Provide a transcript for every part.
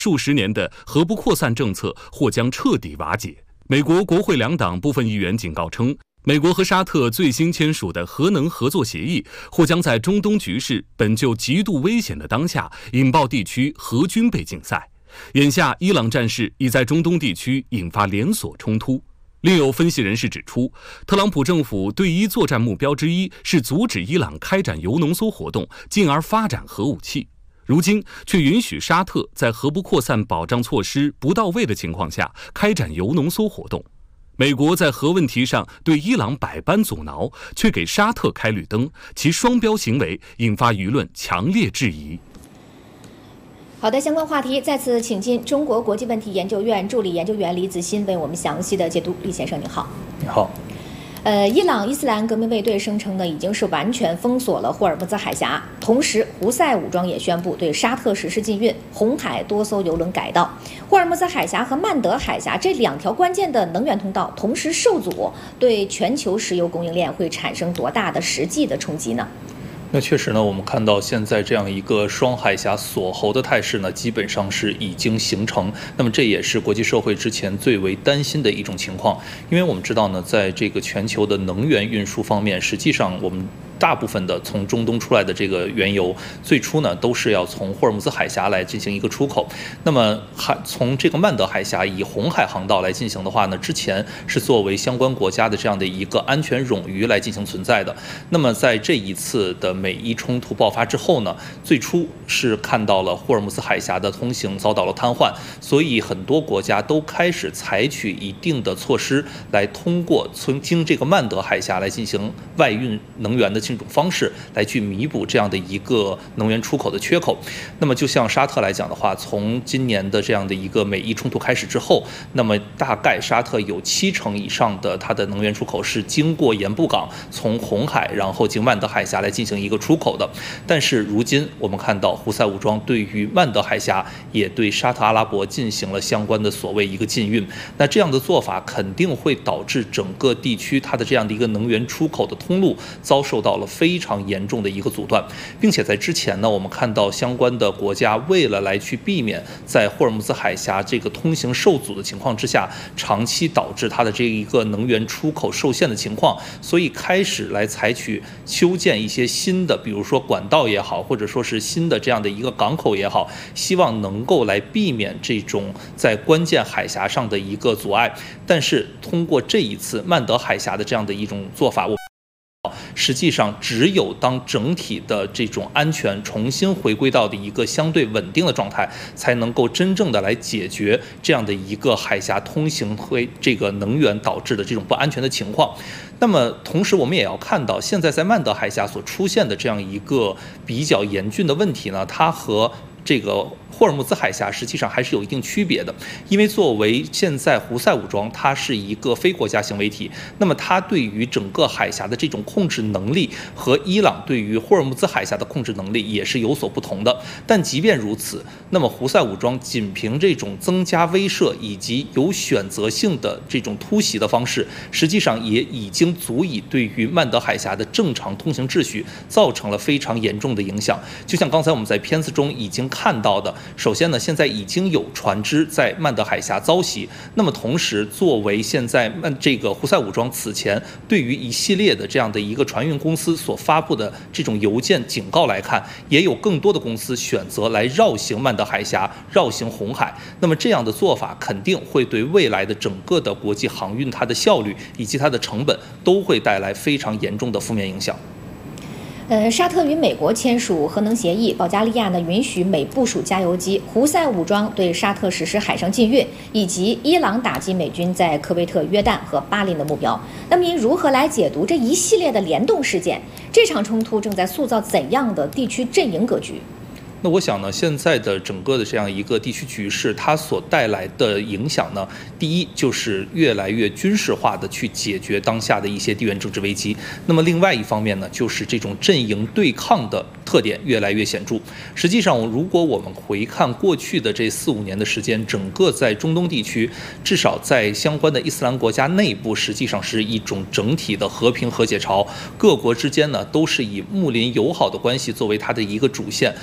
数十年的核不扩散政策或将彻底瓦解。美国国会两党部分议员警告称，美国和沙特最新签署的核能合作协议，或将在中东局势本就极度危险的当下，引爆地区核军备竞赛。眼下，伊朗战事已在中东地区引发连锁冲突。另有分析人士指出，特朗普政府对伊作战目标之一是阻止伊朗开展铀浓缩活动，进而发展核武器。如今却允许沙特在核不扩散保障措施不到位的情况下开展铀浓缩活动。美国在核问题上对伊朗百般阻挠，却给沙特开绿灯，其双标行为引发舆论强烈质疑。 好的，相关话题再次请进中国国际问题研究院助理研究员李子欣为我们详细的解读。李先生，你好。 你好。 伊朗伊斯兰革命卫队声称呢，已经是完全封锁了霍尔木兹海峡，同时胡塞武装也宣布对沙特实施禁运，红海多艘油轮改道。霍尔木兹海峡和曼德海峡这两条关键的能源通道同时受阻，对全球石油供应链会产生多大的实际的冲击呢？ 那确实呢，我们看到现在这样一个双海峡锁喉的态势呢，基本上是已经形成。那么这也是国际社会之前最为担心的一种情况，因为我们知道呢，在这个全球的能源运输方面，实际上我们大部分的从中东出来的这个原油，最初呢都是要从霍尔木兹海峡来进行一个出口。那么从这个曼德海峡以红海航道来进行的话呢，之前是作为相关国家的这样的一个安全冗余来进行存在的。那么在这一次的美伊冲突爆发之后呢，最初是看到了霍尔木兹海峡的通行遭到了瘫痪，所以很多国家都开始采取一定的措施来通过经这个曼德海峡来进行外运能源的这种方式来去弥补这样的一个能源出口的缺口。那么就像沙特来讲的话，从今年的这样的一个美伊冲突开始之后，那么大概沙特有70%以上的它的能源出口是经过盐布港，从红海然后经曼德海峡来进行一个出口的。但是如今我们看到胡塞武装对于曼德海峡也对沙特阿拉伯进行了相关的所谓一个禁运，那这样的做法肯定会导致整个地区它的这样的一个能源出口的通路遭受到了非常严重的一个阻断，并且在之前呢，我们看到相关的国家为了来去避免在霍尔木兹海峡这个通行受阻的情况之下，长期导致它的这一个能源出口受限的情况，所以开始来采取修建一些新的，比如说管道也好，或者说是新的这样的一个港口也好，希望能够来避免这种在关键海峡上的一个阻碍。但是通过这一次曼德海峡的这样的一种做法，实际上只有当整体的这种安全重新回归到的一个相对稳定的状态，才能够真正的来解决这样的一个海峡通行会这个能源导致的这种不安全的情况。那么同时我们也要看到，现在在曼德海峡所出现的这样一个比较严峻的问题呢，它和这个霍尔木兹海峡实际上还是有一定区别的，因为作为现在胡塞武装，它是一个非国家行为体，那么它对于整个海峡的这种控制能力和伊朗对于霍尔木兹海峡的控制能力也是有所不同的。但即便如此，那么胡塞武装仅凭这种增加威慑以及有选择性的这种突袭的方式，实际上也已经足以对于曼德海峡的正常通行秩序造成了非常严重的影响。就像刚才我们在片子中已经看到的，首先呢，现在已经有船只在曼德海峡遭袭。那么同时，作为现在这个胡塞武装此前对于一系列的这样的一个船运公司所发布的这种邮件警告来看，也有更多的公司选择来绕行曼德海峡，绕行红海。那么这样的做法肯定会对未来的整个的国际航运它的效率以及它的成本都会带来非常严重的负面影响。 沙特与美国签署核能协议，保加利亚呢允许美部署加油机，胡塞武装对沙特实施海上禁运，以及伊朗打击美军在科威特、约旦和巴林的目标。那么您如何来解读这一系列的联动事件？这场冲突正在塑造怎样的地区阵营格局？ 那我想呢，现在的整个的这样一个地区局势，它所带来的影响呢，第一就是越来越军事化的去解决当下的一些地缘政治危机。那么另外一方面呢，就是这种阵营对抗的特点越来越显著。实际上，如果我们回看过去的这4、5年的时间，整个在中东地区，至少在相关的伊斯兰国家内部，实际上是一种整体的和平和解潮。各国之间呢，都是以睦邻友好的关系作为它的一个主线。那么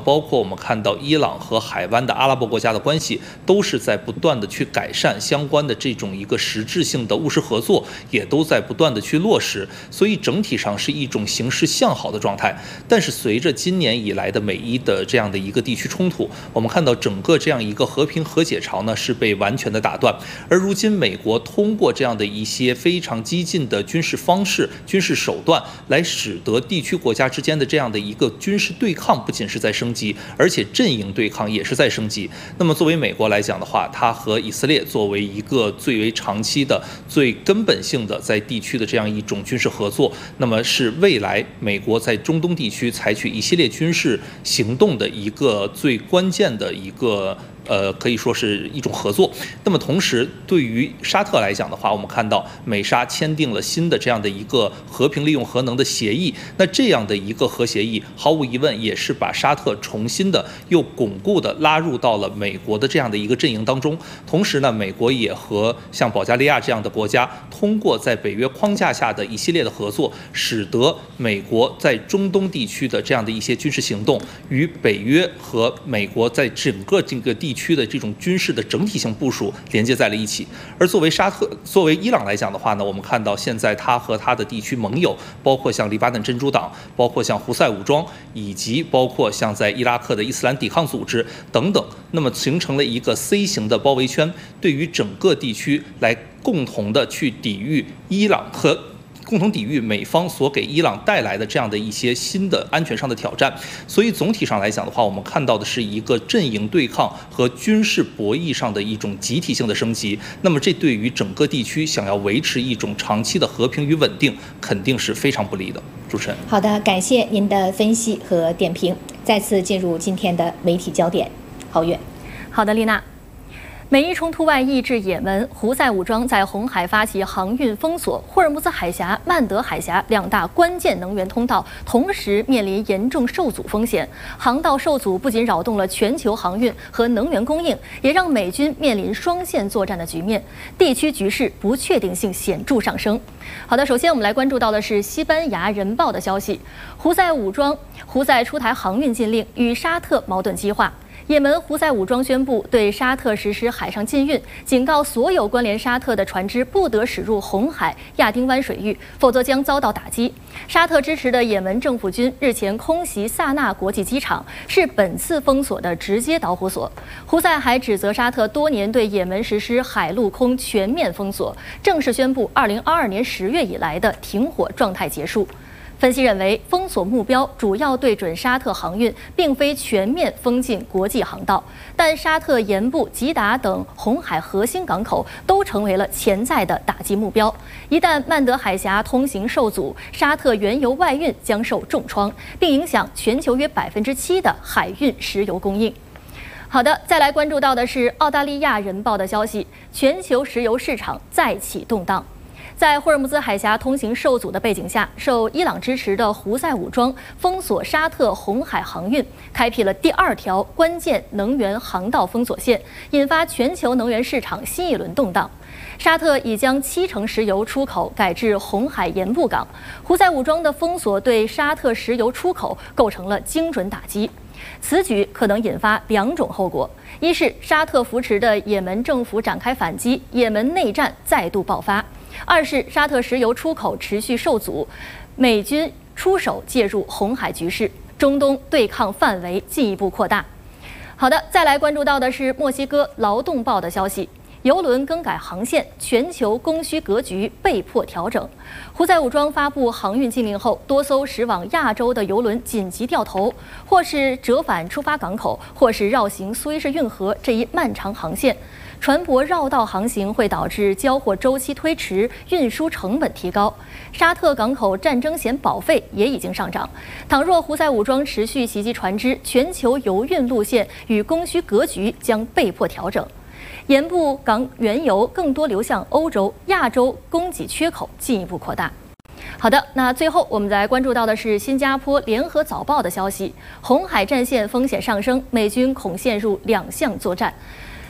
包括我们看到伊朗和海湾的阿拉伯国家的关系，都是在不断的去改善相关的这种一个实质性的务实合作，也都在不断的去落实，所以整体上是一种形势向好的状态。但是随着今年以来的美伊的这样的一个地区冲突，我们看到整个这样一个和平和解潮呢是被完全的打断。而如今美国通过这样的一些非常激进的军事方式、军事手段，来使得地区国家之间的这样的一个军事对抗不仅是在升级，而且阵营对抗也是在升级。那么作为美国来讲的话，它和以色列作为一个最为长期的、最根本性的在地区的这样一种军事合作，那么是未来美国在中东地区采取一系列军事行动的一个最关键的一个可以说是一种合作。那么同时，对于沙特来讲的话，我们看到美沙签订了新的这样的一个和平利用核能的协议。那这样的一个核协议，毫无疑问也是把沙特重新的又巩固的拉入到了美国的这样的一个阵营当中。同时呢，美国也和像保加利亚这样的国家，通过在北约框架下的一系列的合作，使得美国在中东地区的这样的一些军事行动，与北约和美国在整个这个地区的这种军事的整体性部署连接在了一起。而作为伊朗来讲的话呢，我们看到现在它和它的地区盟友，包括像黎巴嫩真主党，包括像胡塞武装，以及包括像在伊拉克的伊斯兰抵抗组织等等，那么形成了一个 C 型的包围圈，对于整个地区来共同的去抵御伊朗和共同抵御美方所给伊朗带来的这样的一些新的安全上的挑战。所以总体上来讲的话，我们看到的是一个阵营对抗和军事博弈上的一种集体性的升级。那么这对于整个地区想要维持一种长期的和平与稳定，肯定是非常不利的。主持人， 好的，感谢您的分析和点评。再次进入今天的媒体焦点，郝月。 好的，丽娜。美伊冲突外溢至也门，胡塞武装在红海发起航运封锁，霍尔木兹海峡、曼德海峡两大关键能源通道同时面临严重受阻风险。航道受阻不仅扰动了全球航运和能源供应，也让美军面临双线作战的局面，地区局势不确定性显著上升。好的，首先我们来关注到的是西班牙人报的消息：胡塞出台航运禁令，与沙特矛盾激化。也门胡塞武装宣布对沙特实施海上禁运，警告所有关联沙特的船只不得驶入红海、亚丁湾水域，否则将遭到打击。沙特支持的也门政府军日前空袭萨那国际机场，是本次封锁的直接导火索。胡塞还指责沙特多年对也门实施海陆空全面封锁，正式宣布2022年10月以来的停火状态结束。分析认为，封锁目标主要对准沙特航运，并非全面封禁国际航道。但沙特盐部、吉达等红海核心港口都成为了潜在的打击目标。一旦曼德海峡通行受阻，沙特原油外运将受重创，并影响全球约7%的海运石油供应。好的，再来关注到的是澳大利亚人报的消息：全球石油市场再起动荡。在霍尔木兹海峡通行受阻的背景下，受伊朗支持的胡塞武装封锁沙特红海航运，开辟了第2条关键能源航道封锁线，引发全球能源市场新一轮动荡。沙特已将70%石油出口改至红海盐部港，胡塞武装的封锁对沙特石油出口构成了精准打击。此举可能引发2种后果：一是沙特扶持的也门政府展开反击，也门内战再度爆发；二是沙特石油出口持续受阻，美军出手介入红海局势，中东对抗范围进一步扩大。好的，再来关注到的是墨西哥劳动报的消息。油轮更改航线，全球供需格局被迫调整。胡塞武装发布航运禁令后，多艘驶往亚洲的油轮紧急掉头，或是折返出发港口，或是绕行苏伊士运河这一漫长航线。船舶绕道航行会导致交货周期推迟，运输成本提高。沙特港口战争险保费也已经上涨。倘若胡塞武装持续袭击船只，全球油运路线与供需格局将被迫调整。盐部港原油更多流向欧洲、亚洲，供给缺口进一步扩大。好的，那最后我们再来关注到的是新加坡联合早报的消息：红海战线风险上升，美军恐陷入2项作战。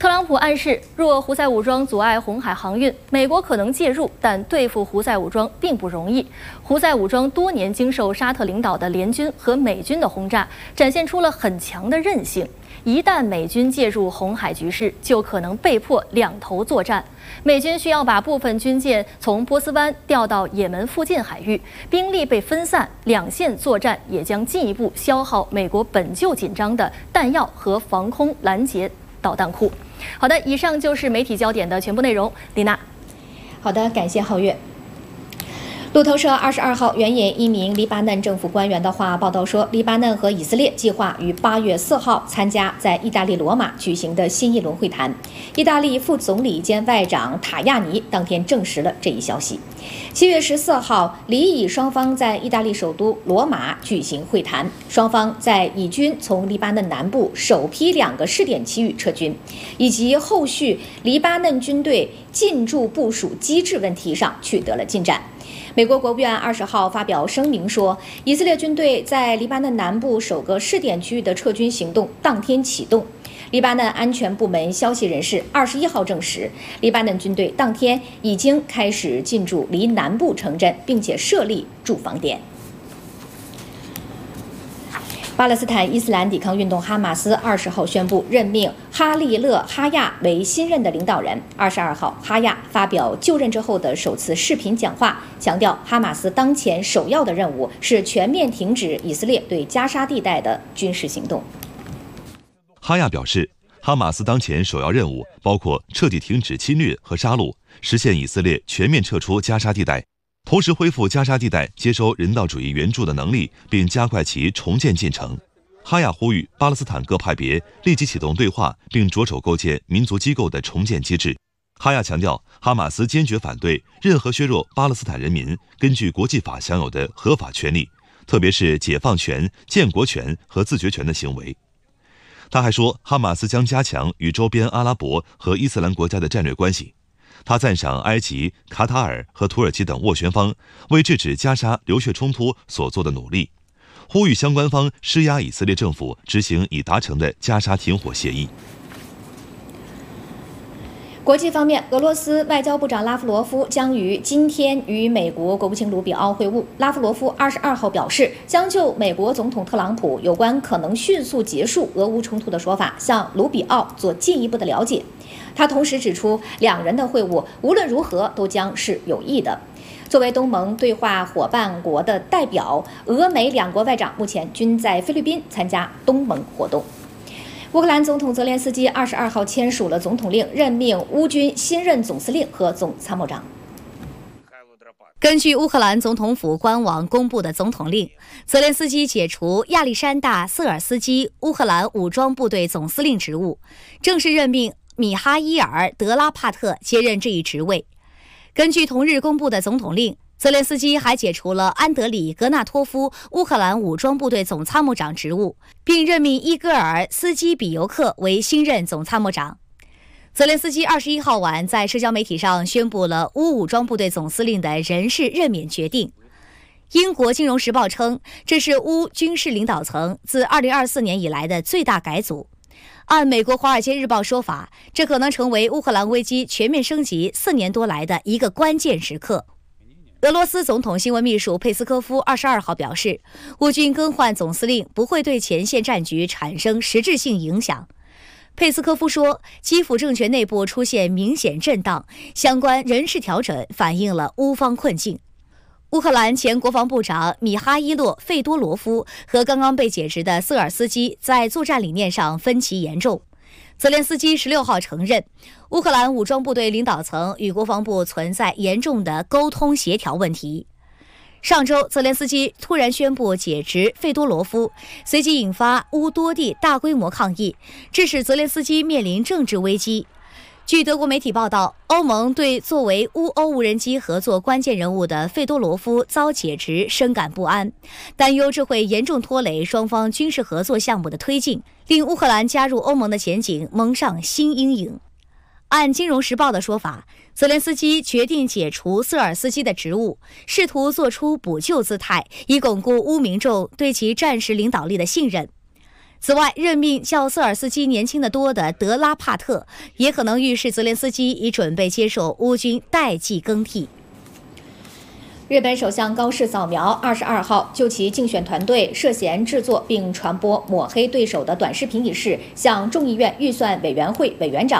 特朗普暗示，若胡塞武装阻碍红海航运，美国可能介入，但对付胡塞武装并不容易。胡塞武装多年经受沙特领导的联军和美军的轰炸，展现出了很强的韧性。一旦美军介入红海局势，就可能被迫两头作战。美军需要把部分军舰从波斯湾调到也门附近海域，兵力被分散，两线作战也将进一步消耗美国本就紧张的弹药和防空拦截导弹库。好的，以上就是媒体焦点的全部内容。丽娜， 好的，感谢皓月。路透社22号援引一名黎巴嫩政府官员的话报道说，黎巴嫩和以色列计划于8月4号参加在意大利罗马举行的新一轮会谈。意大利副总理兼外长塔亚尼当天证实了这一消息。7月14号，黎以双方在意大利首都罗马举行会谈，双方在以军从黎巴嫩南部首批2个试点区域撤军，以及后续黎巴嫩军队进驻部署机制问题上取得了进展。美国国务院20号发表声明说，以色列军队在黎巴嫩南部首个试点区域的撤军行动当天启动。黎巴嫩安全部门消息人士21号证实，黎巴嫩军队当天已经开始进驻黎南部城镇，并且设立驻防点。巴勒斯坦伊斯兰抵抗运动哈马斯20号宣布任命哈利勒·哈亚为新任的领导人。22号，哈亚发表就任之后的首次视频讲话，强调哈马斯当前首要的任务是全面停止以色列对加沙地带的军事行动。 哈亚表示，哈马斯当前首要任务包括彻底停止侵略和杀戮，实现以色列全面撤出加沙地带，同时恢复加沙地带接收人道主义援助的能力，并加快其重建进程。哈亚呼吁巴勒斯坦各派别立即启动对话，并着手构建民族机构的重建机制。哈亚强调，哈马斯坚决反对任何削弱巴勒斯坦人民根据国际法享有的合法权利，特别是解放权、建国权和自决权的行为。他还说，哈马斯将加强与周边阿拉伯和伊斯兰国家的战略关系。他赞赏埃及、卡塔尔和土耳其等斡旋方为制止加沙流血冲突所做的努力，呼吁相关方施压以色列政府执行已达成的加沙停火协议。 国际方面，俄罗斯外交部长拉夫罗夫将于今天与美国国务卿卢比奥会晤。拉夫罗夫22号表示，将就美国总统特朗普有关可能迅速结束俄乌冲突的说法向卢比奥做进一步的了解。他同时指出，两人的会晤无论如何都将是有益的。作为东盟对话伙伴国的代表，俄美两国外长目前均在菲律宾参加东盟活动。乌克兰总统泽连斯基22号签署了总统令，任命乌军新任总司令和总参谋长。 根据乌克兰总统府官网公布的总统令，泽连斯基解除亚历山大·瑟尔斯基乌克兰武装部队总司令职务，正式任命米哈伊尔·德拉帕特接任这一职位。根据同日公布的总统令，泽连斯基还解除了安德里·格纳托夫乌克兰武装部队总参谋长职务，并任命伊戈尔·斯基比尤克为新任总参谋长。泽连斯基21号晚在社交媒体上宣布了乌武装部队总司令的人事任免决定。英国《金融时报》称，这是乌军事领导层自2024年以来的最大改组。按美国《华尔街日报》说法，这可能成为乌克兰危机全面升级4年多来的一个关键时刻。俄罗斯总统新闻秘书佩斯科夫22号表示，乌军更换总司令不会对前线战局产生实质性影响。佩斯科夫说，基辅政权内部出现明显震荡，相关人事调整反映了乌方困境。乌克兰前国防部长米哈伊洛·费多罗夫和刚刚被解职的瑟尔斯基在作战理念上分歧严重。泽连斯基16号承认，乌克兰武装部队领导层与国防部存在严重的沟通协调问题。上周，泽连斯基突然宣布解职费多罗夫，随即引发乌多地大规模抗议，致使泽连斯基面临政治危机。据德国媒体报道，欧盟对作为乌欧无人机合作关键人物的费多罗夫遭解职深感不安，担忧这会严重拖累双方军事合作项目的推进，令乌克兰加入欧盟的前景蒙上新阴影。按《金融时报》的说法，泽连斯基决定解除瑟尔斯基的职务，试图做出补救姿态，以巩固乌民众对其战时领导力的信任。 此外，任命较瑟尔斯基年轻得多的德拉帕特，也可能预示泽连斯基已准备接受乌军代际更替。 日本首相高市早苗22号就其竞选团队涉嫌制作并传播抹黑对手的短视频一事，向众议院预算委员会委员长